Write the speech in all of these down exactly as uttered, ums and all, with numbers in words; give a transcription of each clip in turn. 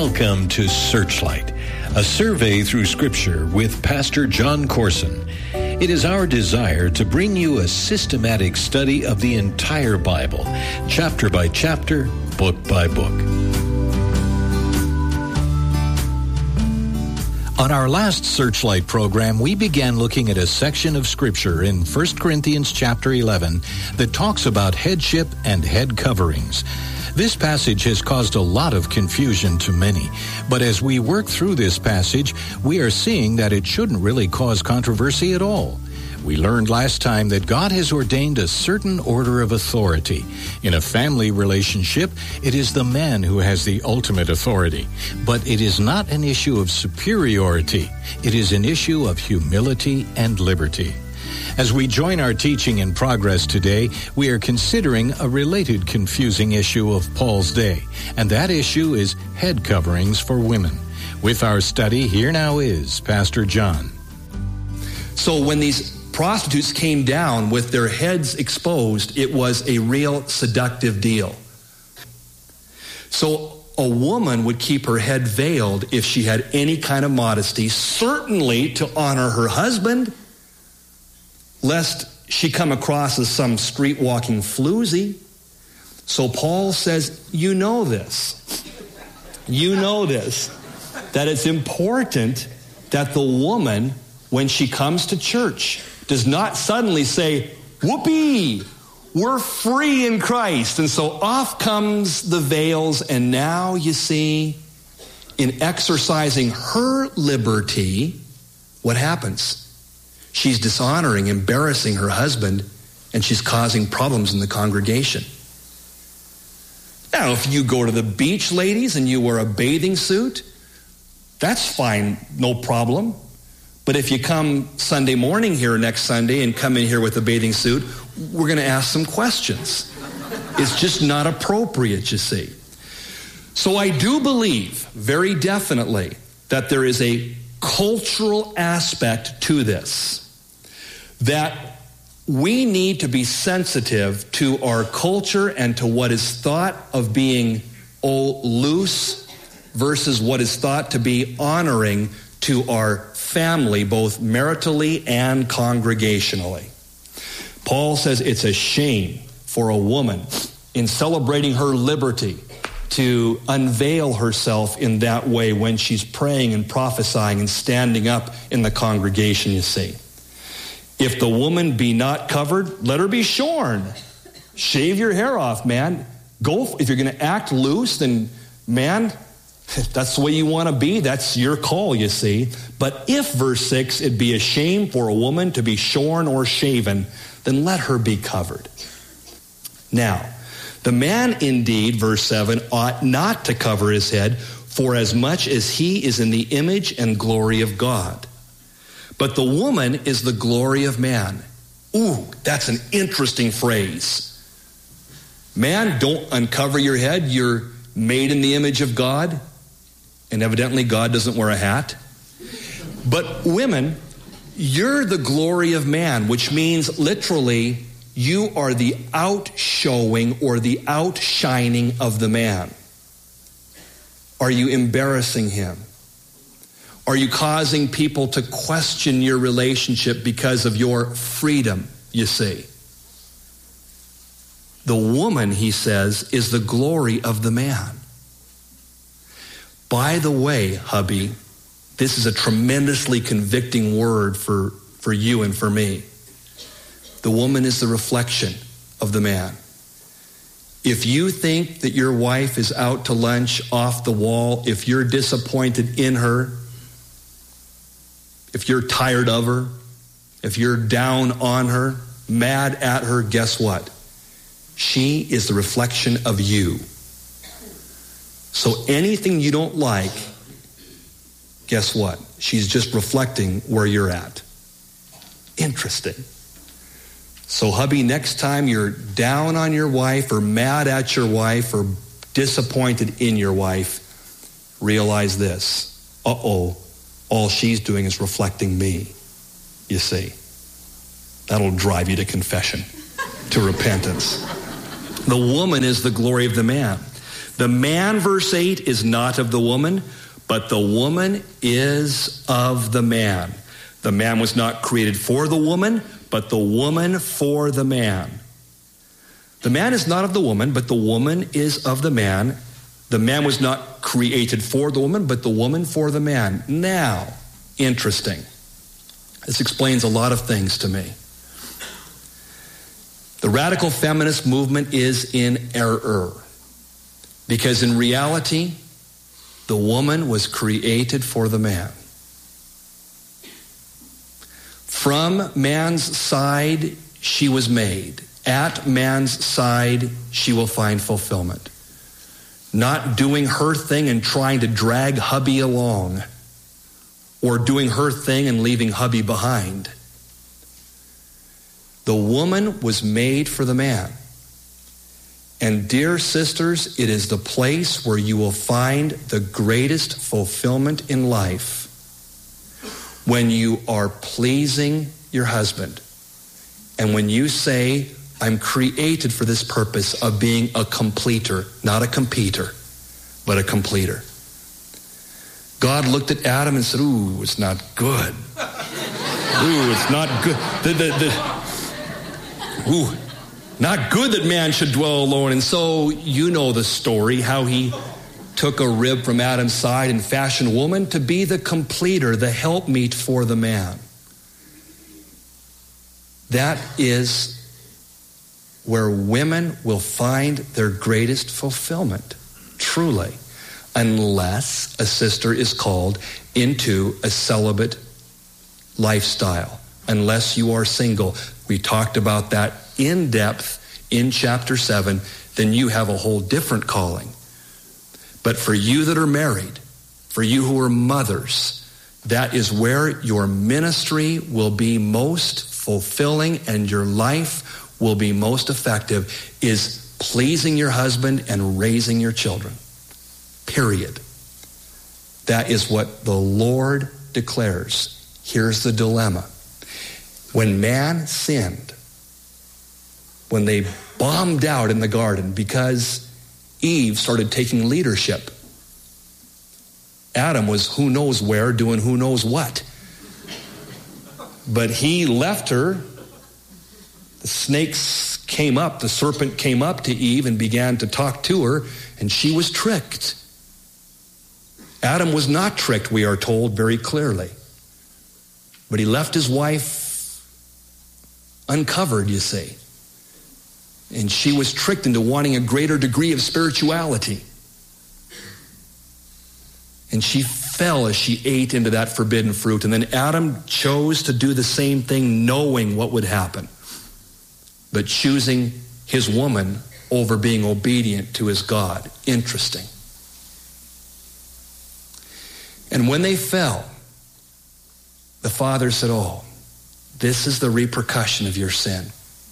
Welcome to Searchlight, a survey through Scripture with Pastor John Corson. It is our desire to bring you a systematic study of the entire Bible, chapter by chapter, book by book. On our last Searchlight program, we began looking at a section of Scripture in First Corinthians chapter eleven that talks about headship and head coverings. This passage has caused a lot of confusion to many, but as we work through this passage, we are seeing that it shouldn't really cause controversy at all. We learned last time that God has ordained a certain order of authority. In a family relationship, it is the man who has the ultimate authority. But it is not an issue of superiority. It is an issue of humility and liberty. As we join our teaching in progress today, we are considering a related confusing issue of Paul's day, and that issue is head coverings for women. With our study, here now is Pastor John. So when these prostitutes came down with their heads exposed, it was a real seductive deal. So a woman would keep her head veiled if she had any kind of modesty, certainly to honor her husband, lest she come across as some street-walking floozy. So Paul says, you know this. You know this, that it's important that the woman, when she comes to church, does not suddenly say, whoopee, we're free in Christ. And so off comes the veils, and now you see, in exercising her liberty, what happens? She's dishonoring, embarrassing her husband, and she's causing problems in the congregation. Now, if you go to the beach, ladies, and you wear a bathing suit, that's fine, no problem. But if you come Sunday morning here next Sunday and come in here with a bathing suit, we're going to ask some questions. It's just not appropriate, you see. So I do believe very definitely that there is a cultural aspect to this, that we need to be sensitive to our culture and to what is thought of being, oh, loose versus what is thought to be honoring to our family, both maritally and congregationally. Paul says it's a shame for a woman in celebrating her liberty to unveil herself in that way when she's praying and prophesying and standing up in the congregation, you see. If the woman be not covered, let her be shorn. Shave your hair off, man. Go, if you're going to act loose, then, man, that's the way you want to be. That's your call, you see. But if, verse six, it be a shame for a woman to be shorn or shaven, then let her be covered. Now, the man indeed, verse seven, ought not to cover his head, for as much as he is in the image and glory of God. But the woman is the glory of man. Ooh, that's an interesting phrase. Man, don't uncover your head. You're made in the image of God. And evidently God doesn't wear a hat. But women, you're the glory of man, which means literally you are the outshowing or the outshining of the man. Are you embarrassing him? Are you causing people to question your relationship because of your freedom, you see? The woman, he says, is the glory of the man. By the way, hubby, this is a tremendously convicting word for, for you and for me. The woman is the reflection of the man. If you think that your wife is out to lunch off the wall, if you're disappointed in her, if you're tired of her, if you're down on her, mad at her, guess what? She is the reflection of you. So anything you don't like, guess what? She's just reflecting where you're at. Interesting. So hubby, next time you're down on your wife or mad at your wife or disappointed in your wife, realize this. Uh-oh, all she's doing is reflecting me, you see. That'll drive you to confession, to repentance. The woman is the glory of the man. The man, verse eight, is not of the woman, but the woman is of the man. The man was not created for the woman, but the woman for the man. The man is not of the woman, but the woman is of the man. The man was not created for the woman, but the woman for the man. Now, interesting. This explains a lot of things to me. The radical feminist movement is in error, because in reality, the woman was created for the man. From man's side, she was made. At man's side, she will find fulfillment. Not doing her thing and trying to drag hubby along, or doing her thing and leaving hubby behind. The woman was made for the man. And dear sisters, it is the place where you will find the greatest fulfillment in life, when you are pleasing your husband. And when you say, I'm created for this purpose of being a completer, not a competitor, but a completer. God looked at Adam and said, ooh, it's not good. Ooh, it's not good. The, the, the, ooh, not good that man should dwell alone. And so you know the story, how he took a rib from Adam's side and fashioned woman to be the completer, the helpmeet for the man. That is where women will find their greatest fulfillment, truly, unless a sister is called into a celibate lifestyle, unless you are single. We talked about that in depth in chapter seven. Then you have a whole different calling. But for you that are married, for you who are mothers, that is where your ministry will be most fulfilling and your life will be most effective, is pleasing your husband and raising your children. Period. That is what the Lord declares. Here's the dilemma. When man sinned, when they bombed out in the garden because Eve started taking leadership, Adam was who knows where doing who knows what. But he left her. The snakes came up, the serpent came up to Eve and began to talk to her, and she was tricked. Adam was not tricked, we are told very clearly. But he left his wife uncovered, you see. And she was tricked into wanting a greater degree of spirituality. And she fell as she ate into that forbidden fruit. And then Adam chose to do the same thing, knowing what would happen, but choosing his woman over being obedient to his God. Interesting. And when they fell, the father said, oh, this is the repercussion of your sin.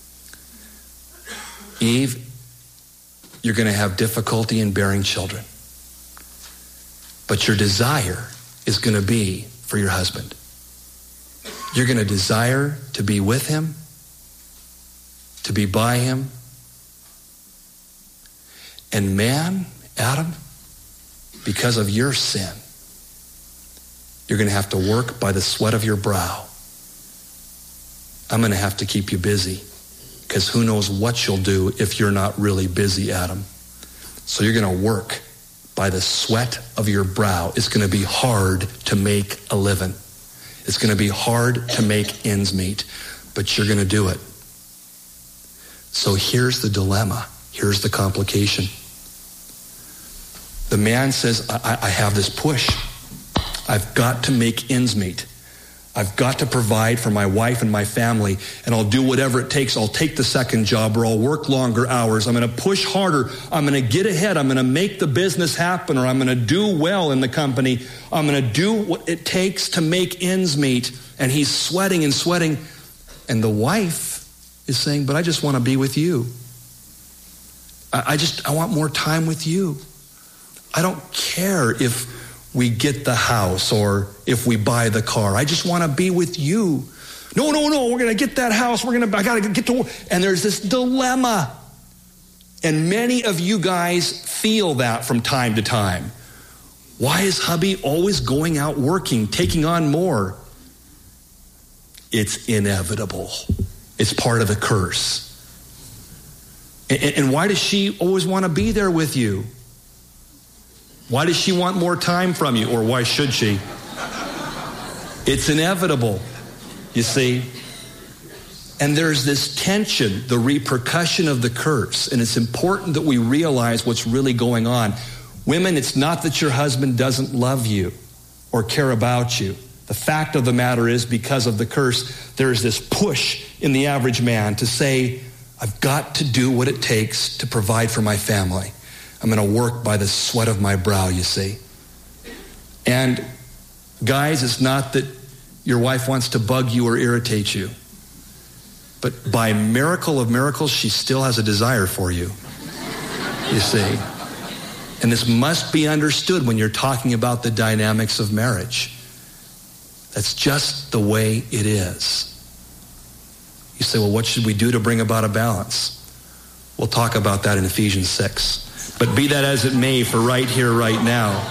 Eve, you're going to have difficulty in bearing children. But your desire is going to be for your husband. You're going to desire to be with him, to be by him. And man, Adam, because of your sin, you're going to have to work by the sweat of your brow. I'm going to have to keep you busy, because who knows what you'll do if you're not really busy, Adam. So you're going to work by the sweat of your brow. It's going to be hard to make a living. It's going to be hard to make ends meet, but you're going to do it. So here's the dilemma. Here's the complication. The man says, I, I have this push. I've got to make ends meet. I've got to provide for my wife and my family, and I'll do whatever it takes. I'll take the second job, or I'll work longer hours. I'm going to push harder. I'm going to get ahead. I'm going to make the business happen, or I'm going to do well in the company. I'm going to do what it takes to make ends meet. And he's sweating and sweating. And the wife is saying, but I just want to be with you. I, I just, I want more time with you. I don't care if we get the house or if we buy the car. I just want to be with you. No, no, no, we're going to get that house. We're going to, I got to get to work. And there's this dilemma. And many of you guys feel that from time to time. Why is hubby always going out working, taking on more? It's inevitable. It's part of the curse. And, and why does she always want to be there with you? Why does she want more time from you? Or why should she? It's inevitable, you see. And there's this tension, the repercussion of the curse. And it's important that we realize what's really going on. Women, it's not that your husband doesn't love you or care about you. The fact of the matter is, because of the curse, there is this push in the average man to say, I've got to do what it takes to provide for my family. I'm going to work by the sweat of my brow, you see. And guys, it's not that your wife wants to bug you or irritate you. But by miracle of miracles, she still has a desire for you, you see. And this must be understood when you're talking about the dynamics of marriage. That's just the way it is. You say, well, what should we do to bring about a balance? We'll talk about that in Ephesians six. But be that as it may, for right here, right now.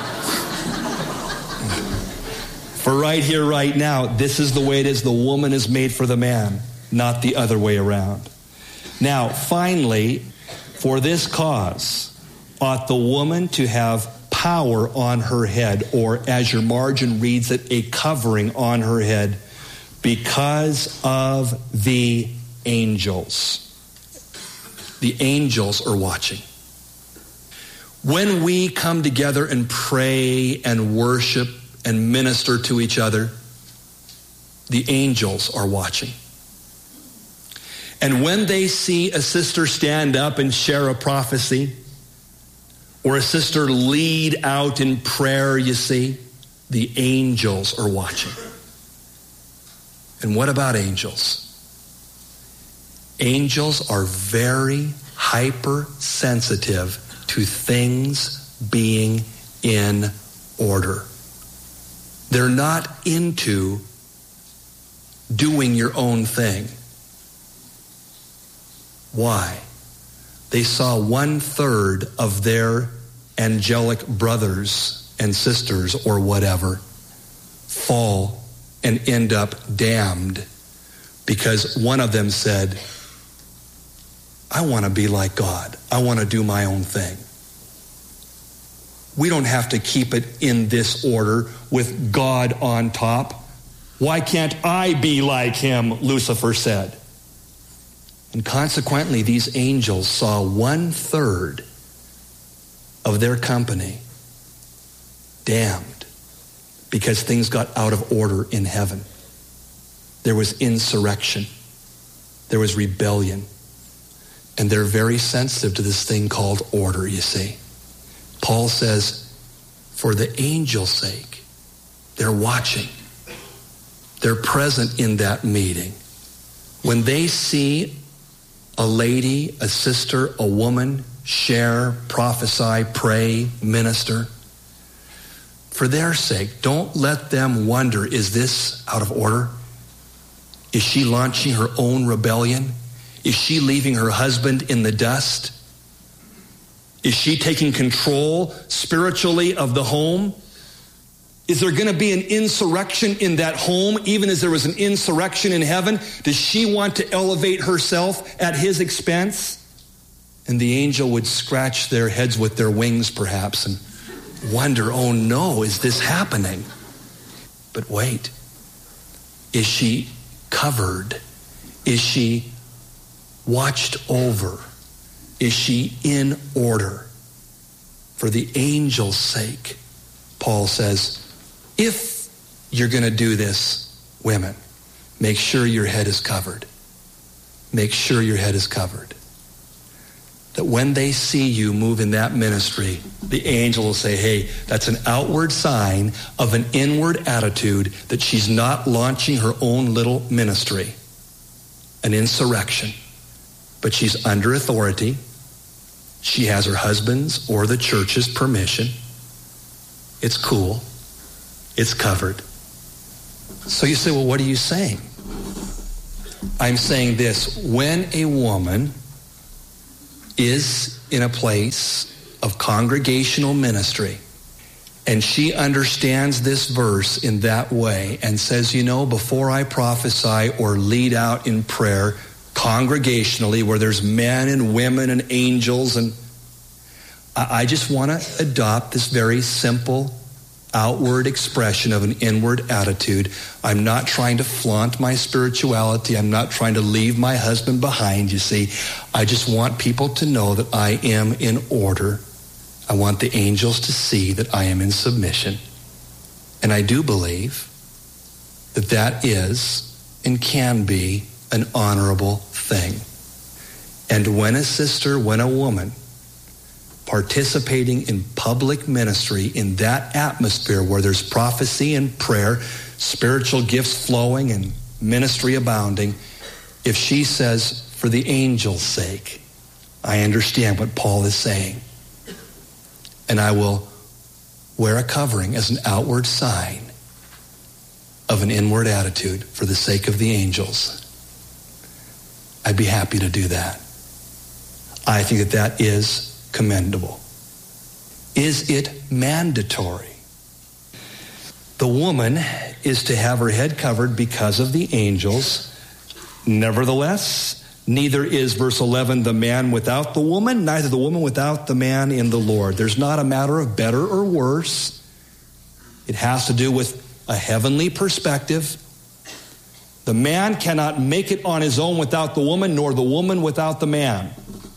For right here, right now, this is the way it is. The woman is made for the man, not the other way around. Now, finally, for this cause, ought the woman to have power on her head, or as your margin reads it, a covering on her head, because of the angels. The angels are watching. When we come together and pray and worship and minister to each other, the angels are watching. And when they see a sister stand up and share a prophecy, or a sister lead out in prayer, you see, the angels are watching. And what about angels? Angels are very hypersensitive to things being in order. They're not into doing your own thing. Why? They saw one third of their angelic brothers and sisters or whatever fall and end up damned because one of them said, I want to be like God. I want to do my own thing. We don't have to keep it in this order with God on top. Why can't I be like him? Lucifer said. And consequently, these angels saw one third of their company damned because things got out of order in heaven. There was insurrection. There was rebellion. And they're very sensitive to this thing called order, you see. Paul says, for the angel's sake, they're watching. They're present in that meeting. When they see a lady, a sister, a woman share, prophesy, pray, minister, for their sake, don't let them wonder, is this out of order? Is she launching her own rebellion? Is she leaving her husband in the dust? Is she taking control spiritually of the home? Is there going to be an insurrection in that home, even as there was an insurrection in heaven? Does she want to elevate herself at his expense? And the angel would scratch their heads with their wings, perhaps, and wonder, oh no, is this happening? But wait, is she covered? Is she watched over? Is she in order? For the angel's sake, Paul says, if you're going to do this, women, make sure your head is covered. Make sure your head is covered. That when they see you move in that ministry, the angel will say, hey, that's an outward sign of an inward attitude that she's not launching her own little ministry, an insurrection, but she's under authority. She has her husband's or the church's permission. It's cool. It's covered. So you say, well, what are you saying? I'm saying this. When a woman is in a place of congregational ministry, and she understands this verse in that way and says, you know, before I prophesy or lead out in prayer congregationally where there's men and women and angels, and I just want to adopt this very simple outward expression of an inward attitude. I'm not trying to flaunt my spirituality. I'm not trying to leave my husband behind, you see. I just want people to know that I am in order. I want the angels to see that I am in submission. And I do believe that that is and can be an honorable thing. And when a sister, when a woman participating in public ministry in that atmosphere where there's prophecy and prayer, spiritual gifts flowing and ministry abounding, if she says, for the angel's sake, I understand what Paul is saying, and I will wear a covering as an outward sign of an inward attitude for the sake of the angels, I'd be happy to do that. I think that that is commendable. Is it mandatory? The woman is to have her head covered because of the angels. Nevertheless, neither is, verse eleven, the man without the woman, neither the woman without the man in the Lord. There's not a matter of better or worse. It has to do with a heavenly perspective. The man cannot make it on his own without the woman, nor the woman without the man.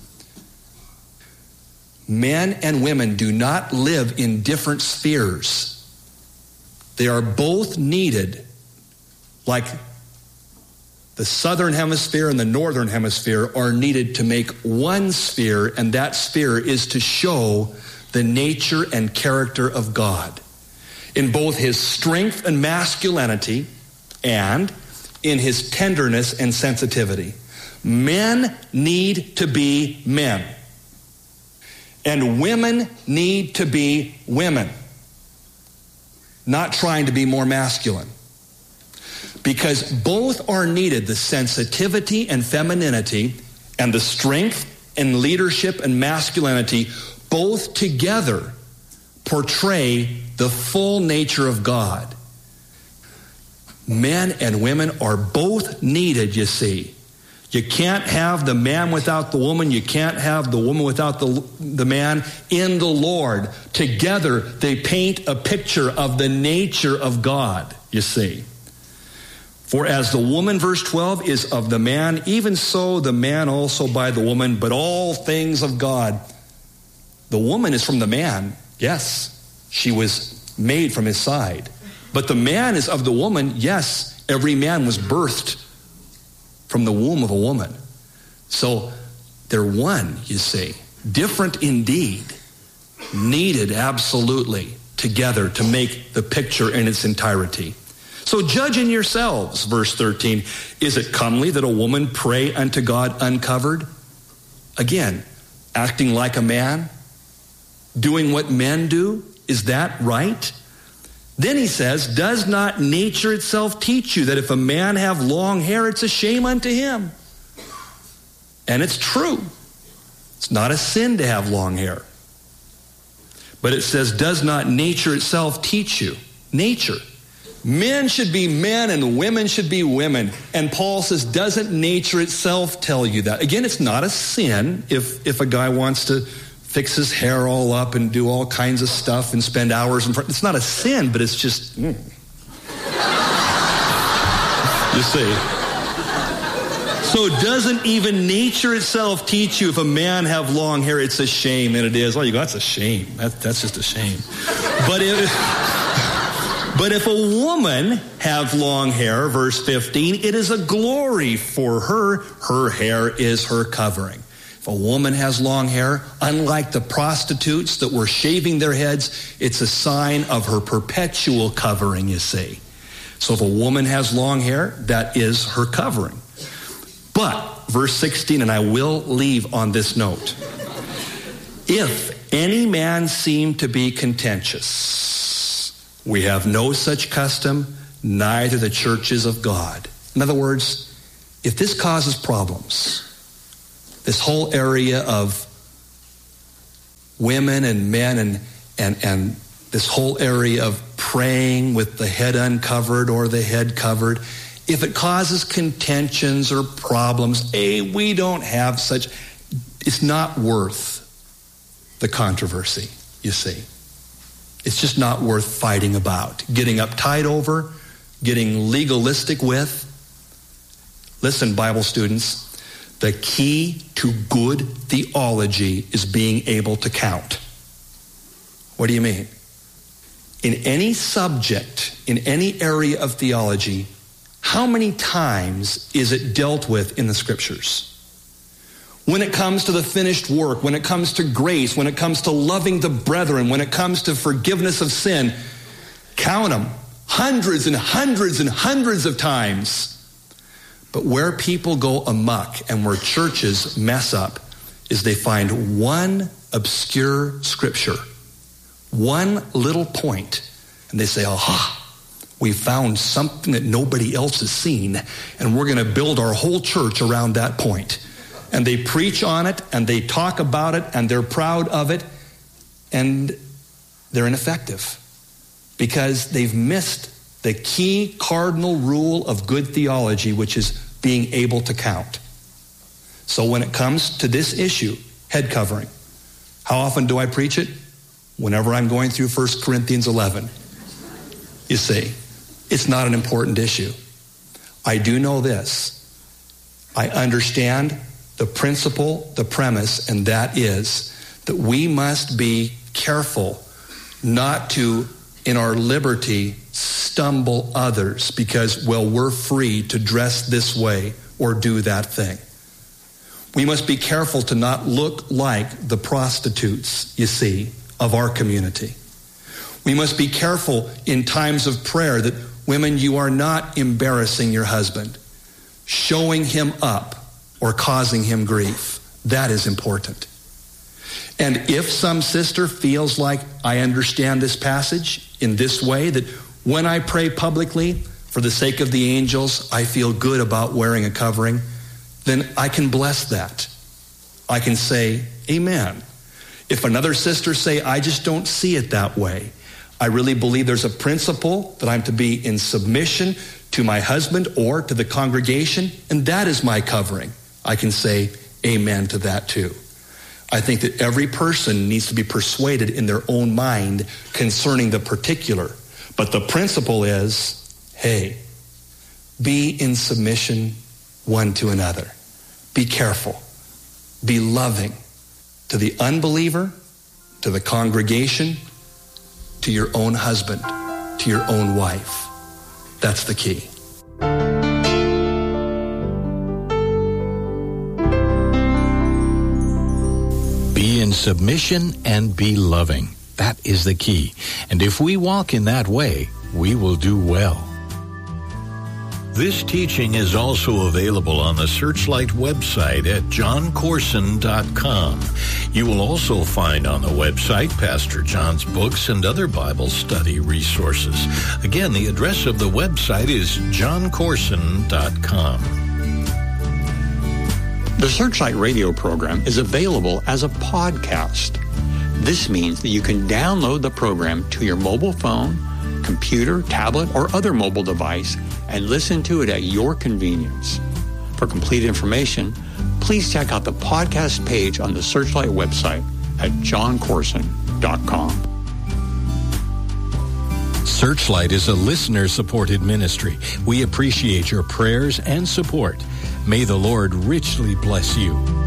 Men and women do not live in different spheres. They are both needed, like the southern hemisphere and the northern hemisphere are needed to make one sphere, and that sphere is to show the nature and character of God in both his strength and masculinity and in his tenderness and sensitivity. Men need to be men. And women need to be women, not trying to be more masculine. Because both are needed, the sensitivity and femininity and the strength and leadership and masculinity, both together portray the full nature of God. Men and women are both needed, you see. You can't have the man without the woman. You can't have the woman without the, the man in the Lord. Together, they paint a picture of the nature of God, you see. For as the woman, verse twelve, is of the man, even so the man also by the woman, but all things of God. The woman is from the man. Yes, she was made from his side. But the man is of the woman. Yes, every man was birthed from the womb of a woman. So they're one, you see. Different indeed. Needed absolutely together to make the picture in its entirety. So judge in yourselves, verse thirteen. Is it comely that a woman pray unto God uncovered? Again, acting like a man, doing what men do, is that right? Then he says, does not nature itself teach you that if a man have long hair, it's a shame unto him? And it's true. It's not a sin to have long hair. But it says, does not nature itself teach you? Nature. Men should be men and women should be women. And Paul says, doesn't nature itself tell you that? Again, it's not a sin if, if a guy wants to fix his hair all up and do all kinds of stuff and spend hours in front. It's not a sin, but it's just, mm. You see. So doesn't even nature itself teach you if a man have long hair, it's a shame, and it is. Oh, you go, that's a shame. That, that's just a shame. But it, but if a woman have long hair, verse fifteen, it is a glory for her. Her hair is her covering. If a woman has long hair, unlike the prostitutes that were shaving their heads, it's a sign of her perpetual covering, you see. So if a woman has long hair, that is her covering. But, verse sixteen, and I will leave on this note. If any man seem to be contentious, we have no such custom, neither the churches of God. In other words, if this causes problems, this whole area of women and men and, and, and this whole area of praying with the head uncovered or the head covered, if it causes contentions or problems, A, we don't have such, it's not worth the controversy, you see. It's just not worth fighting about, getting uptight over, getting legalistic with. Listen, Bible students, the key to good theology is being able to count. What do you mean? In any subject, in any area of theology, how many times is it dealt with in the scriptures? When it comes to the finished work, when it comes to grace, when it comes to loving the brethren, when it comes to forgiveness of sin, count them. Hundreds and hundreds and hundreds of times. But where people go amok and where churches mess up is they find one obscure scripture, one little point, and they say, aha, we found something that nobody else has seen, and we're going to build our whole church around that point. And they preach on it, and they talk about it, and they're proud of it, and they're ineffective because they've missed the key cardinal rule of good theology, which is being able to count. So when it comes to this issue, head covering, how often do I preach it? Whenever I'm going through First Corinthians eleven. You see, it's not an important issue. I do know this. I understand the principle, the premise, and that is that we must be careful not to, in our liberty, stumble others because, well, we're free to dress this way or do that thing. We must be careful to not look like the prostitutes, you see, of our community. We must be careful in times of prayer that, women, you are not embarrassing your husband, showing him up, or causing him grief. That is important. And if some sister feels like I understand this passage in this way, that when I pray publicly for the sake of the angels, I feel good about wearing a covering, then I can bless that. I can say, amen. If another sister say, I just don't see it that way, I really believe there's a principle that I'm to be in submission to my husband or to the congregation, and that is my covering. I can say amen to that too. I think that every person needs to be persuaded in their own mind concerning the particular. But the principle is, hey, be in submission one to another. Be careful. Be loving to the unbeliever, to the congregation, to your own husband, to your own wife. That's the key. Be in submission and be loving. That is the key. And if we walk in that way, we will do well. This teaching is also available on the Searchlight website at john corson dot com. You will also find on the website Pastor John's books and other Bible study resources. Again, the address of the website is john corson dot com. The Searchlight radio program is available as a podcast. This means that you can download the program to your mobile phone, computer, tablet, or other mobile device and listen to it at your convenience. For complete information, please check out the podcast page on the Searchlight website at john corson dot com. Searchlight is a listener-supported ministry. We appreciate your prayers and support. May the Lord richly bless you.